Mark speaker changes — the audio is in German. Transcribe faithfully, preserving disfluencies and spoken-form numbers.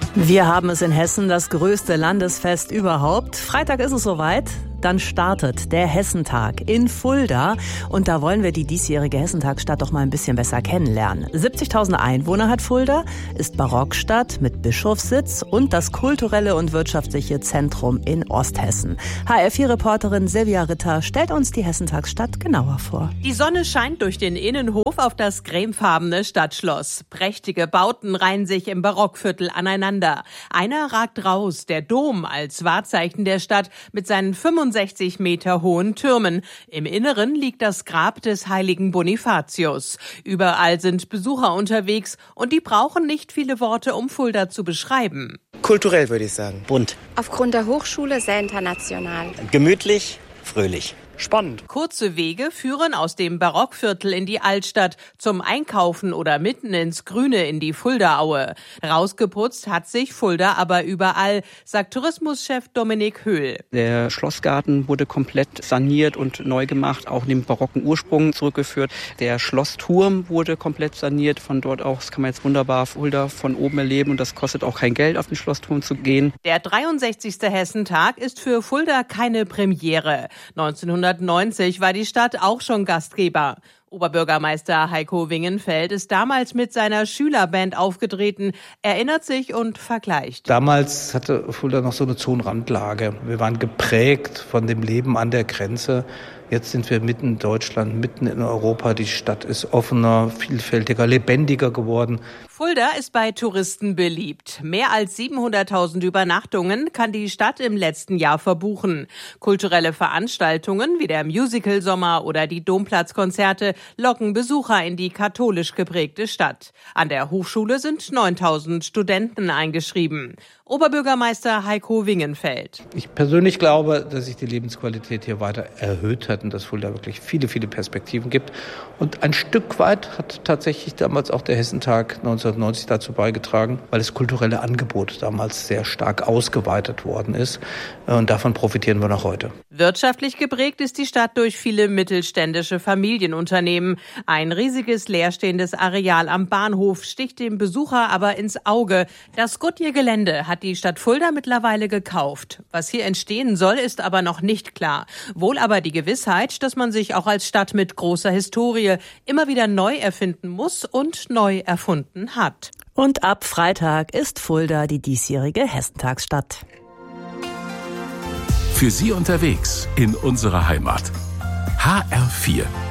Speaker 1: Wir haben es in Hessen, das größte Landesfest überhaupt. Freitag ist es soweit. Dann startet der Hessentag in Fulda. Und da wollen wir die diesjährige Hessentagsstadt doch mal ein bisschen besser kennenlernen. siebzigtausend Einwohner hat Fulda, ist Barockstadt mit Bischofssitz und das kulturelle und wirtschaftliche Zentrum in Osthessen. H R vier Reporterin Silvia Ritter stellt uns die Hessentagsstadt genauer vor.
Speaker 2: Die Sonne scheint durch den Innenhof auf das cremefarbene Stadtschloss. Prächtige Bauten reihen sich im Barockviertel aneinander. Einer ragt raus, der Dom als Wahrzeichen der Stadt mit seinen fünfundsechzig Meter hohen Türmen. Im Inneren liegt das Grab des heiligen Bonifatius. Überall sind Besucher unterwegs und die brauchen nicht viele Worte, um Fulda zu beschreiben.
Speaker 3: Kulturell würde ich sagen.
Speaker 4: Bunt.
Speaker 5: Aufgrund der Hochschule sehr international.
Speaker 4: Gemütlich, fröhlich.
Speaker 3: Spannend.
Speaker 2: Kurze Wege führen aus dem Barockviertel in die Altstadt, zum Einkaufen oder mitten ins Grüne in die Fuldaaue. Rausgeputzt hat sich Fulda aber überall, sagt Tourismuschef Dominik Höhl.
Speaker 6: Der Schlossgarten wurde komplett saniert und neu gemacht, auch in den barocken Ursprung zurückgeführt. Der Schlossturm wurde komplett saniert. Von dort aus kann man jetzt wunderbar Fulda von oben erleben und das kostet auch kein Geld, auf den Schlossturm zu gehen.
Speaker 2: Der dreiundsechzigste Hessentag ist für Fulda keine Premiere. neunzehnhundertneunzig war die Stadt auch schon Gastgeber. Oberbürgermeister Heiko Wingenfeld ist damals mit seiner Schülerband aufgetreten, erinnert sich und vergleicht.
Speaker 7: Damals hatte Fulda noch so eine Zonenrandlage. Wir waren geprägt von dem Leben an der Grenze. Jetzt sind wir mitten in Deutschland, mitten in Europa. Die Stadt ist offener, vielfältiger, lebendiger geworden.
Speaker 2: Fulda ist bei Touristen beliebt. Mehr als siebenhunderttausend Übernachtungen kann die Stadt im letzten Jahr verbuchen. Kulturelle Veranstaltungen wie der Musical-Sommer oder die Domplatzkonzerte locken Besucher in die katholisch geprägte Stadt. An der Hochschule sind neuntausend Studenten eingeschrieben. Oberbürgermeister Heiko Wingenfeld.
Speaker 7: Ich persönlich glaube, dass sich die Lebensqualität hier weiter erhöht hat und dass Fulda wirklich viele, viele Perspektiven gibt. Und ein Stück weit hat tatsächlich damals auch der Hessentag neunzehnhundertneunzig dazu beigetragen, weil das kulturelle Angebot damals sehr stark ausgeweitet worden ist. Und davon profitieren wir noch heute.
Speaker 2: Wirtschaftlich geprägt ist die Stadt durch viele mittelständische Familienunternehmen. Ein riesiges leerstehendes Areal am Bahnhof sticht dem Besucher aber ins Auge. Das Goodyear-Gelände hat die Stadt Fulda mittlerweile gekauft. Was hier entstehen soll, ist aber noch nicht klar. Wohl aber die Gewissheit, dass man sich auch als Stadt mit großer Historie immer wieder neu erfinden muss und neu erfunden hat.
Speaker 1: Und ab Freitag ist Fulda die diesjährige Hessentagsstadt.
Speaker 8: Für Sie unterwegs in unserer Heimat. H R vier.